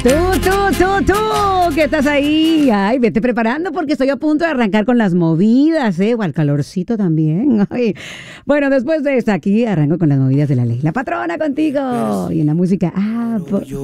Tú, que estás ahí. Ay, vete preparando porque estoy a punto de arrancar con las movidas, o al calorcito también. Ay. Bueno, después de esta aquí arranco con las movidas de la ley. La patrona contigo. Y en la música,